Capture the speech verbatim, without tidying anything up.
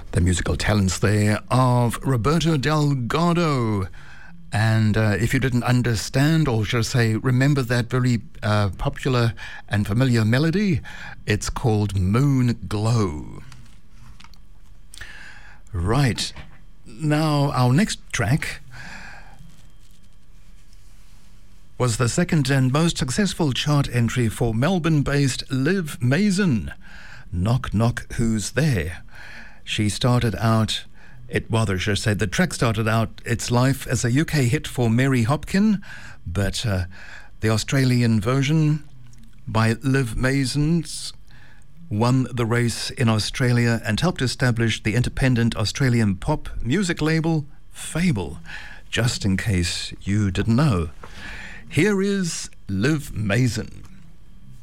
The musical talents there of Roberto Delgado. And uh, if you didn't understand, or should I say, remember that very uh, popular and familiar melody, it's called Moon Glow. Right. Now, our next track was the second and most successful chart entry for Melbourne-based Liv Mason. Knock, knock, who's there? She started out, it rather should I say, the track started out its life as a U K hit for Mary Hopkin, but uh, the Australian version by Liv Mason's won the race in Australia and helped establish the independent Australian pop music label Fable, just in case you didn't know. Here is Liv Mason.